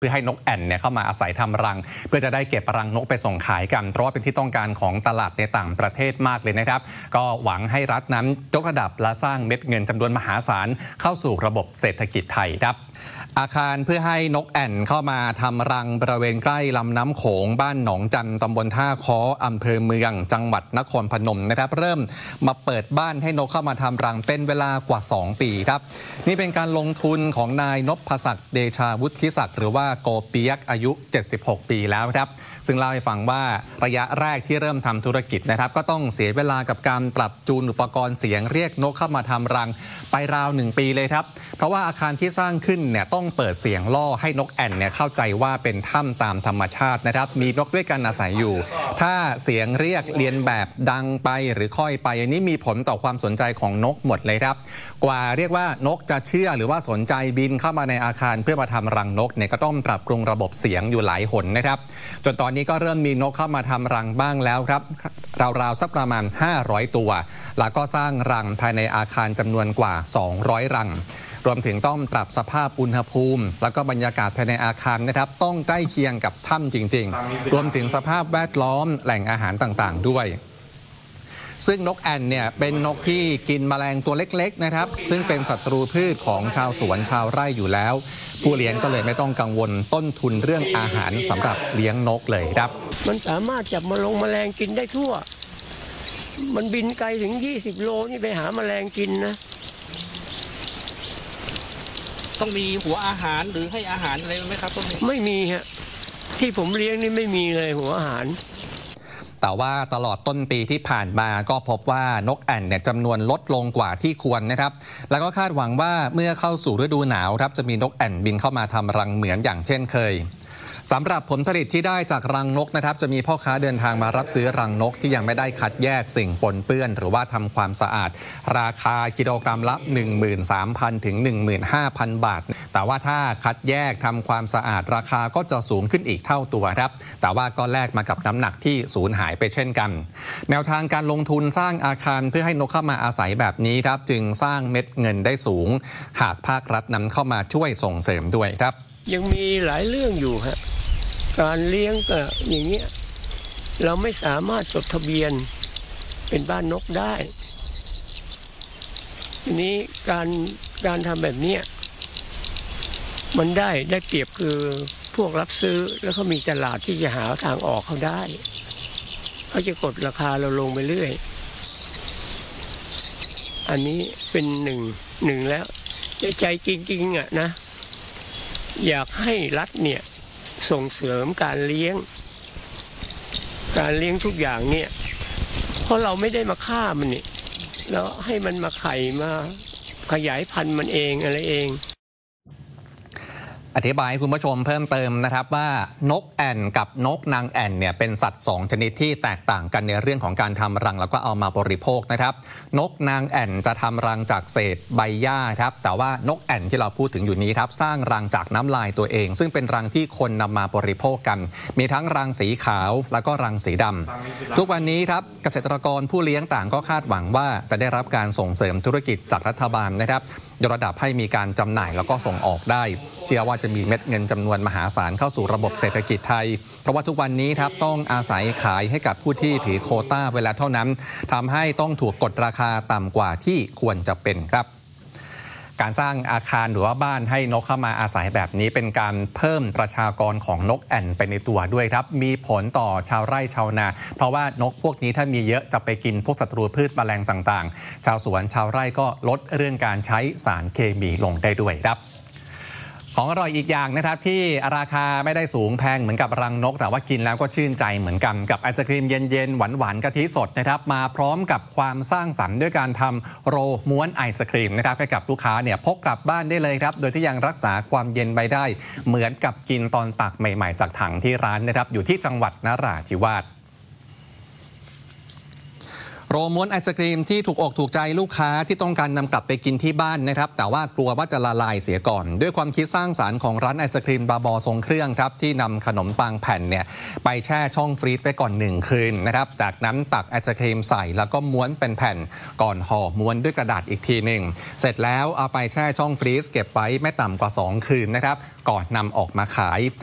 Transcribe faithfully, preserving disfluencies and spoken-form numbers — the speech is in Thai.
เพื่อให้นกแอ่นเนี่ยเข้ามาอาศัยทำรังเพื่อจะได้เก็บรังนกไปส่งขายกันเพราะว่าเป็นที่ต้องการของตลาดในต่างประเทศมากเลยนะครับก็หวังให้รัฐนั้นยกระดับและสร้างเม็ดเงินจำนวนมหาศาลเข้าสู่ระบบเศรษฐกิจไทยครับอาคารเพื่อให้นกแอ่นเข้ามาทำรังบริเวณใกล้ลำน้ำโขงบ้านหนองจันตำบลท่าค้ออำเภอเมืองจังหวัดนครพนมนะครับเริ่มมาเปิดบ้านให้นกเข้ามาทำรังเป็นเวลากว่าสองปีครับนี่เป็นการลงทุนของนายนพศักดิ์เดชาวุฒิศักดิ์หรือว่าโกเปียกอายุเจ็ดสิบหกปีแล้วครับซึ่งเล่าให้ฟังว่าระยะแรกที่เริ่มทำธุรกิจนะครับก็ต้องเสียเวลากับการปรับจูนอุปกรณ์เสียงเรียกนกเข้ามาทำรังไปราวหนึ่งปีเลยครับเพราะว่าอาคารที่สร้างขึ้นเนี่ยต้องเปิดเสียงล่อให้นกแอ่นเนี่ยเข้าใจว่าเป็นถ้ำตามธรรมชาตินะครับมีนกด้วยกันอาศัยอยู่ถ้าเสียงเรียกเรียนแบบดังไปหรือค่อยไปอันนี้มีผลต่อความสนใจของนกหมดเลยครับกว่าเรียกว่านกจะเชื่อหรือว่าสนใจบินเข้ามาในอาคารเพื่อมาทำรังนกเนี่ยก็ต้องปรับปรุงระบบเสียงอยู่หลายหนนะครับจนตอนนี้ก็เริ่มมีนกเข้ามาทำรังบ้างแล้วครับราวๆสักประมาณห้าร้อยตัวแล้วก็สร้างรังภายในอาคารจำนวนกว่าสองร้อยรังรวมถึงต้องปรับสภาพอุณหภูมิแล้วก็บรรยากาศภายในอาคารนะครับต้องใกล้เคียงกับถ้ำจริงๆรวมถึงสภาพแวดล้อมแหล่งอาหารต่างๆด้วยซึ่งนกแอ่นเนี่ยเป็นนกที่กินแมลงตัวเล็กๆนะครับซึ่งเป็นศัตรูพืชของชาวสวนชาวไร่อยู่แล้วผู้เลี้ยงก็เลยไม่ต้องกังวลต้นทุนเรื่องอาหารสำหรับเลี้ยงนกเลยครับมันสามารถจับมาลงแมลงกินได้ทั่วมันบินไกลถึงยี่สิบโลนี่ไปหาแมลงกินนะต้องมีหัวอาหารหรือให้อาหารอะไรไหมครับต้นนี้ไม่มีฮะที่ผมเลี้ยงนี่ไม่มีเลยหัวอาหารแต่ว่าตลอดต้นปีที่ผ่านมาก็พบว่านกแอ่นเนี่ยจำนวนลดลงกว่าที่ควรนะครับแล้วก็คาดหวังว่าเมื่อเข้าสู่ฤดูหนาวครับจะมีนกแอ่นบินเข้ามาทำรังเหมือนอย่างเช่นเคยสำหรับผลผลิตที่ได้จากรังนกนะครับจะมีพ่อค้าเดินทางมารับซื้อรังนกที่ยังไม่ได้คัดแยกสิ่งปนเปื้อนหรือว่าทำความสะอาดราคากิโลกรัมละ หนึ่งหมื่นสามพัน ถึง หนึ่งหมื่นห้าพัน บาทแต่ว่าถ้าคัดแยกทำความสะอาดราคาก็จะสูงขึ้นอีกเท่าตัวครับแต่ว่าก็แลกมากับน้ำหนักที่สูญหายไปเช่นกันแนวทางการลงทุนสร้างอาคารเพื่อให้นกเข้ามาอาศัยแบบนี้ครับจึงสร้างเม็ดเงินได้สูงหากภาครัฐนำเข้ามาช่วยส่งเสริมด้วยครับยังมีหลายเรื่องอยู่ฮะการเลี้ยงก็อย่างเงี้ยเราไม่สามารถจดทะเบียนเป็นบ้านนกได้ทีนี้การการทำแบบนี้มันได้ได้เปรียบคือพวกรับซื้อแล้วเขามีตลาดที่จะหาทางออกเขาได้เขาจะกดราคาเราลงไปเรื่อยอันนี้เป็นหนึ่งหนึ่งแล้วใจจริงๆอ่ะนะอยากให้รัฐเนี่ยส่งเสริมการเลี้ยงการเลี้ยงทุกอย่างเนี่ยเพราะเราไม่ได้มาฆ่ามันนี่แล้วให้มันมาไข่มาขยายพันธุ์มันเองอะไรเองอธิบายให้คุณผู้ชมเพิ่มเติมนะครับว่านกแอ่นกับนกนางแอ่นเนี่ยเป็นสัตว์สองชนิดที่แตกต่างกันในเรื่องของการทำรังแล้วก็เอามาบริโภคนะครับนกนางแอ่นจะทำรังจากเศษใบหญ้าครับแต่ว่านกแอ่นที่เราพูดถึงอยู่นี้ครับสร้างรังจากน้ำลายตัวเองซึ่งเป็นรังที่คนนำมาบริโภคกันมีทั้งรังสีขาวแล้วก็รังสีดำทุกวันนี้ครับเกษตรกรผู้เลี้ยงต่างก็คาดหวังว่าจะได้รับการส่งเสริมธุรกิจจากรัฐบาลนะครับยกระดับให้มีการจำหน่ายแล้วก็ส่งออกได้เชื่อว่าจะมีเม็ดเงินจำนวนมหาศาลเข้าสู่ระบบเศรษฐกิจไทยเพราะว่าทุกวันนี้ครับต้องอาศัยขายให้กับผู้ที่ถือโควต้าเวลาเท่านั้นทำให้ต้องถูกกดราคาต่ำกว่าที่ควรจะเป็นครับการสร้างอาคารหรือว่าบ้านให้นกเข้ามาอาศัยแบบนี้เป็นการเพิ่มประชากรของนกแอ่นไปในตัวด้วยครับมีผลต่อชาวไร่ชาวนาเพราะว่านกพวกนี้ถ้ามีเยอะจะไปกินพวกศัตรูพืชแมลงต่างๆชาวสวนชาวไร่ก็ลดเรื่องการใช้สารเคมีลงได้ด้วยครับของอร่อยอีกอย่างนะครับที่ราคาไม่ได้สูงแพงเหมือนกับรังนกแต่ว่ากินแล้วก็ชื่นใจเหมือนกันกับไอศกรีมเย็นๆหวานๆกะทิสดนะครับมาพร้อมกับความสร้างสรรค์ด้วยการทำโรลม้วนไอศกรีมนะครับให้กับลูกค้าเนี่ยพกกลับบ้านได้เลยครับโดยที่ยังรักษาความเย็นไว้ได้เหมือนกับกินตอนตักใหม่ๆจากถังที่ร้านนะครับอยู่ที่จังหวัดนราธิวาสโปรม้วนไอศกรีมที่ถูกอกถูกใจลูกค้าที่ต้องการนำกลับไปกินที่บ้านนะครับแต่ว่ากลัวว่าจะละลายเสียก่อนด้วยความคิดสร้างสรรค์ของร้านไอศกรีมบาบอทรงเครื่องครับที่นำขนมปังแผ่นเนี่ยไปแช่ช่องฟรีซไปก่อนหนึ่งคืนนะครับจากนั้นตักไอศกรีมใส่แล้วก็ม้วนเป็นแผ่นก่อนห่อม้วนด้วยกระดาษอีกทีหนึ่งเสร็จแล้วเอาไปแช่ช่องฟรีซเก็บไว้ไม่ต่ำกว่าสองคืนนะครับก่อนนำออกมาขาย